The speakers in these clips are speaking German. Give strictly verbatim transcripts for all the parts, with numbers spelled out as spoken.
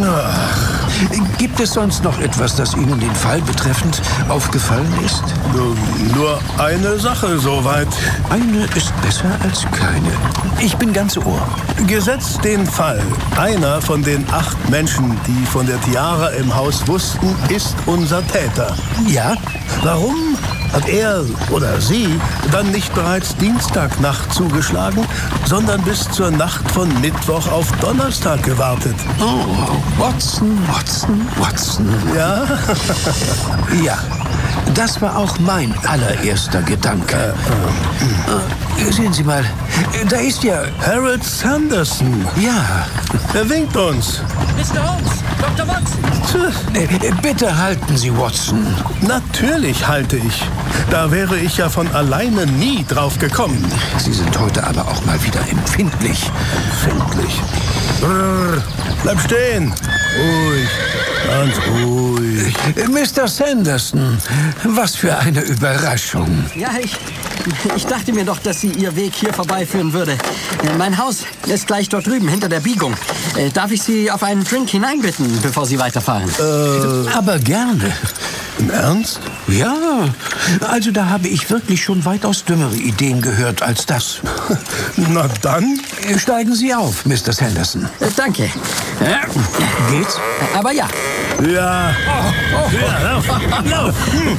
Ach, gibt es sonst noch etwas, das Ihnen den Fall betreffend aufgefallen ist? Nur, nur eine Sache soweit. Eine ist besser als keine. Ich bin ganz Ohr. Gesetzt den Fall, einer von den acht Menschen, die von der Tiara im Haus wussten, ist unser Täter. Ja? Warum hat er oder sie dann nicht bereits Dienstagnacht zugeschlagen, sondern bis zur Nacht von Mittwoch auf Donnerstag gewartet? Oh, Watson, Watson, Watson. Ja? Ja, das war auch mein allererster Gedanke. Äh, äh, sehen Sie mal, da ist ja Harold Sanderson. Ja. Er winkt uns. Mister Holmes, Doktor Watson. Äh, bitte halten Sie, Watson. Natürlich halte ich. Da wäre ich ja von alleine nie drauf gekommen. Sie sind heute aber auch mal wieder empfindlich. Empfindlich. Brrr, bleib stehen. Ruhig, ganz ruhig. Äh, Mister Sanderson, was für eine Überraschung. Ja, ich, ich dachte mir doch, dass Sie Ihr Weg hier vorbeiführen würde. Mein Haus ist gleich dort drüben, hinter der Biegung. Äh, darf ich Sie auf einen Drink hineinbitten, bevor Sie weiterfahren? Äh, Aber gerne. im Ernst? Ja, also da habe ich wirklich schon weitaus dümmere Ideen gehört als das. Na dann. Steigen Sie auf, Mister Sanderson. Äh, danke. Ja, geht's? Aber ja. Ja. Ja, lauf, lauf. Hm.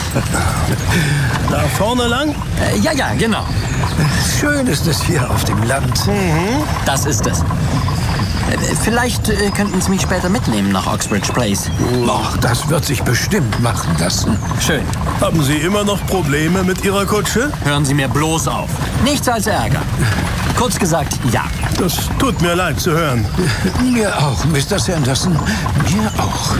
Da vorne lang? Äh, ja, ja, genau. Schön ist es hier auf dem Land. Mhm. Das ist es. Äh, Vielleicht äh, könnten Sie mich später mitnehmen nach Oxbridge Place. Ach, das wird sich bestimmt machen lassen. Schön. Haben Sie immer noch Probleme mit Ihrer Kutsche? Hören Sie mir bloß auf. Nichts als Ärger. Kurz gesagt, ja. Das tut mir leid zu hören. Mir auch, Mister Sanderson. Mir auch.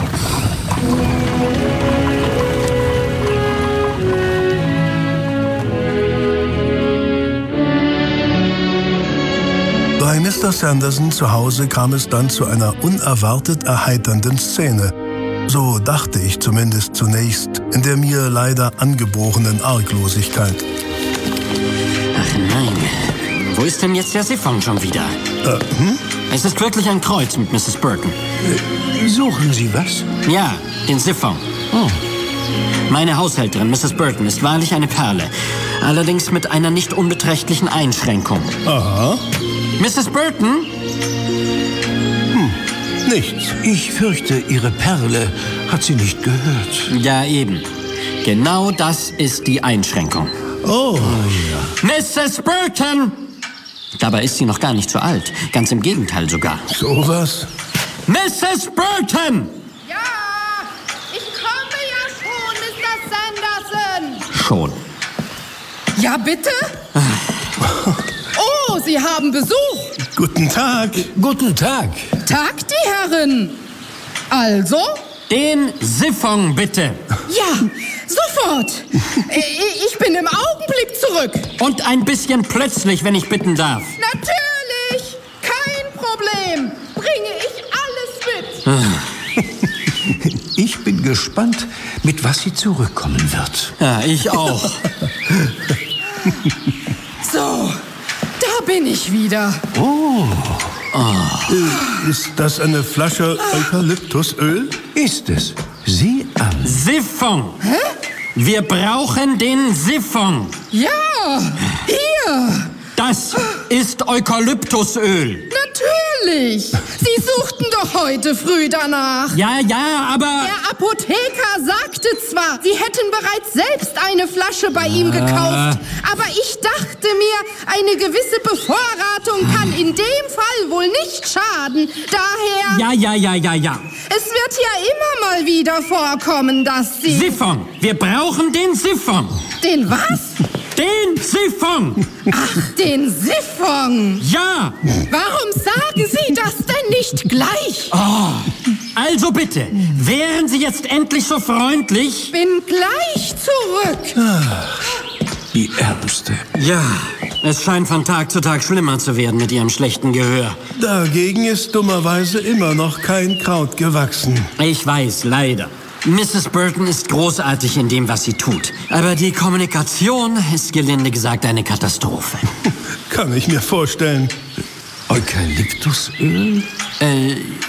Bei Mister Sanderson zu Hause kam es dann zu einer unerwartet erheiternden Szene. So dachte ich zumindest zunächst in der mir leider angeborenen Arglosigkeit. Ach nein. Wo ist denn jetzt der Siphon schon wieder? Äh, hm? Es ist wirklich ein Kreuz mit Misses Burton. Suchen Sie was? Ja, den Siphon. Oh. Meine Haushälterin, Misses Burton, ist wahrlich eine Perle. Allerdings mit einer nicht unbeträchtlichen Einschränkung. Aha. Misses Burton? Hm, nichts. Ich fürchte, Ihre Perle hat sie nicht gehört. Ja, eben. Genau das ist die Einschränkung. Oh. Misses Burton! Dabei ist sie noch gar nicht so alt. Ganz im Gegenteil sogar. Sowas? Misses Burton! Ja, ich komme ja schon, Mister Sanderson. Schon. Ja, bitte? Oh, Sie haben Besuch. Guten Tag. Guten Tag. Tag, die Herren. Also? Den Siphon, bitte. Ja, sofort. I- Ich bin im Augenblick zurück. Und ein bisschen plötzlich, wenn ich bitten darf. Natürlich. Kein Problem. Bringe ich alles mit. Ich bin gespannt, mit was sie zurückkommen wird. Ja, ich auch. So, da bin ich wieder. Oh, Äh, ist das eine Flasche Eukalyptusöl? ist es. Sieh an. Siphon. Hä? Wir brauchen den Siphon. Ja, hier. Das ist Eukalyptusöl. Natürlich. Sie suchten doch heute früh danach. Ja, ja, aber... Der Apotheker sagte zwar, Sie hätten bereits selbst eine Flasche bei ihm gekauft, aber ich dachte mir, eine gewisse Bevorratung kann in dem Fall wohl nicht schaden. Daher... Ja, ja, ja, ja, ja. Es wird ja immer mal wieder vorkommen, dass Sie... Siphon. Wir brauchen den Siphon. Den was? Den Siphon. Ach, den Siphon. Ja. Warum sagen Sie das denn nicht gleich? Oh. Also bitte, wären Sie jetzt endlich so freundlich? Bin gleich zurück. Die Ärmste. Ja, es scheint von Tag zu Tag schlimmer zu werden mit Ihrem schlechten Gehör. Dagegen ist dummerweise immer noch kein Kraut gewachsen. Ich weiß, leider. Misses Burton ist großartig in dem, was sie tut. Aber die Kommunikation ist gelinde gesagt eine Katastrophe. Kann ich mir vorstellen. Eukalyptusöl? Äh,